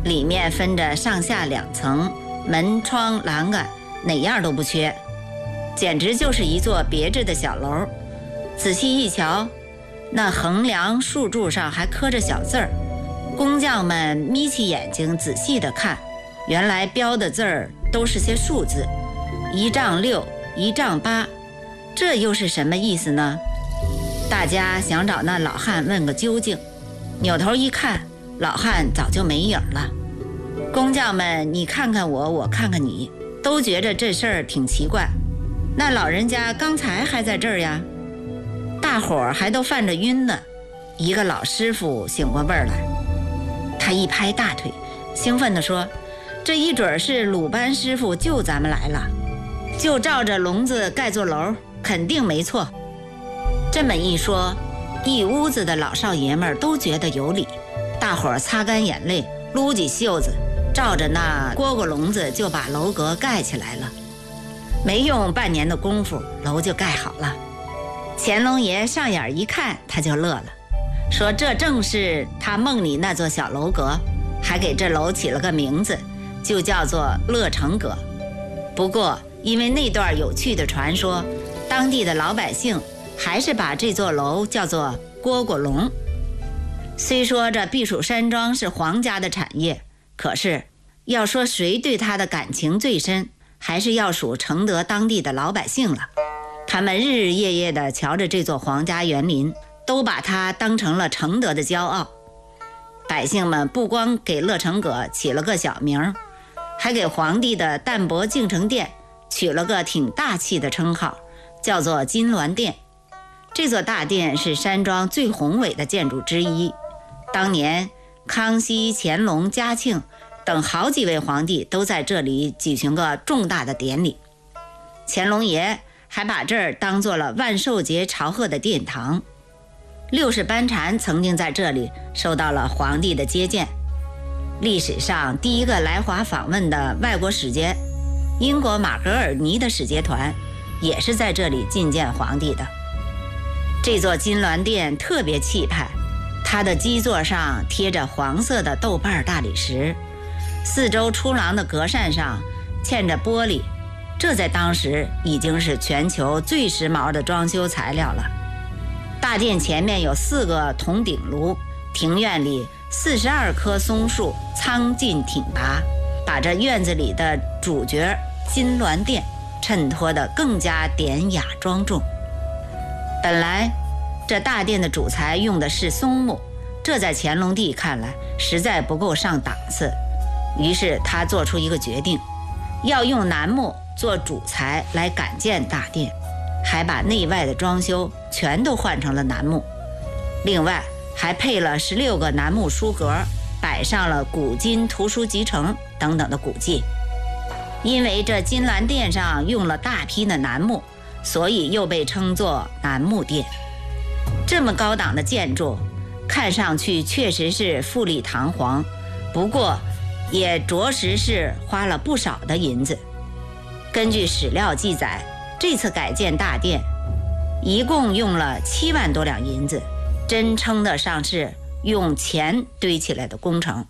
里面分着上下2层，门窗栏杆哪样都不缺，简直就是一座别致的小楼。仔细一瞧，那横梁竖柱上还刻着小字儿，工匠们眯起眼睛仔细地看，原来标的字儿都是些数字，1丈6、1丈8，这又是什么意思呢？大家想找那老汉问个究竟，扭头一看，老汉早就没影了。工匠们你看看我，我看看你，都觉着这事儿挺奇怪。那老人家刚才还在这儿呀，大伙儿还都犯着晕呢。一个老师傅醒过味儿来，他一拍大腿，兴奋地说：“这一准是鲁班师傅救咱们来了，就照着笼子盖座楼，肯定没错。”这么一说，一屋子的老少爷们儿都觉得有理，大伙儿擦干眼泪，撸起袖子，照着那蝈蝈笼子就把楼阁盖起来了。没用半年的功夫，楼就盖好了。乾隆爷上眼一看，他就乐了，说这正是他梦里那座小楼阁，还给这楼起了个名字，就叫做乐成阁。不过因为那段有趣的传说，当地的老百姓还是把这座楼叫做蝈蝈笼。虽说这避暑山庄是皇家的产业，可是要说谁对他的感情最深，还是要数承德当地的老百姓了。他们日日夜夜地瞧着这座皇家园林，都把它当成了承德的骄傲。百姓们不光给乐成阁起了个小名，还给皇帝的淡泊敬诚殿取了个挺大气的称号，叫做金銮殿。这座大殿是山庄最宏伟的建筑之一，当年康熙、乾隆、嘉庆等好几位皇帝都在这里举行个重大的典礼。乾隆爷还把这儿当做了万寿节朝贺的殿堂。六世班禅曾经在这里受到了皇帝的接见，历史上第一个来华访问的外国使节，英国马格尔尼的使节团也是在这里觐见皇帝的。这座金銮殿特别气派，它的基座上贴着黄色的豆瓣大理石，四周出廊的格扇上嵌着玻璃，这在当时已经是全球最时髦的装修材料了。大殿前面有4个铜鼎炉，庭院里42棵松树苍劲挺拔，把这院子里的主角金銮殿衬托得更加典雅庄重。本来这大殿的主材用的是松木，这在乾隆帝看来实在不够上档次，于是他做出一个决定，要用楠木做主材来改建大殿，还把内外的装修全都换成了楠木，另外还配了16个楠木书阁，摆上了古今图书集成等等的古迹。因为这金銮殿上用了大批的楠木，所以又被称作楠木殿。这么高档的建筑看上去确实是富丽堂皇，不过也着实是花了不少的银子。根据史料记载，这次改建大殿一共用了7万多两银子，真称得上是用钱堆起来的工程。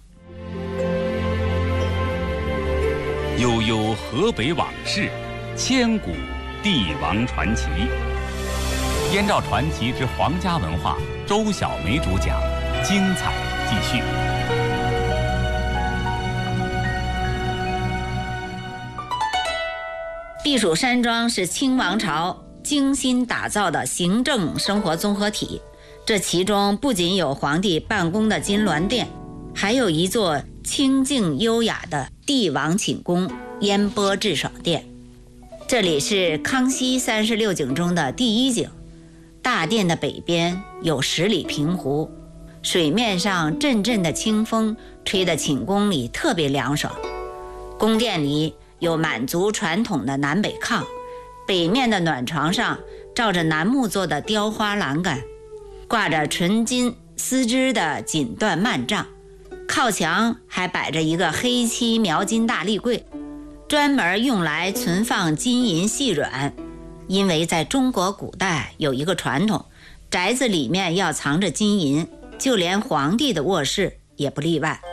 悠悠河北往事，千古帝王传奇。燕赵传奇之皇家文化，周小梅主讲，精彩继续。 避暑山庄是清王朝精心打造的行政生活综合体，这其中不仅有皇帝办公的金銮殿，还有一座清静优雅的帝王寝宫烟波致爽殿。这里是康熙36景中的第1景。大殿的北边有10里平湖，水面上阵阵的清风吹得寝宫里特别凉爽。宫殿里有满族传统的南北炕，北面的暖床上罩着楠木做的雕花栏杆，挂着纯金丝织的锦缎幔帐，靠墙还摆着一个黑漆描金大立柜，专门用来存放金银细软。因为在中国古代有一个传统，宅子里面要藏着金银，就连皇帝的卧室也不例外。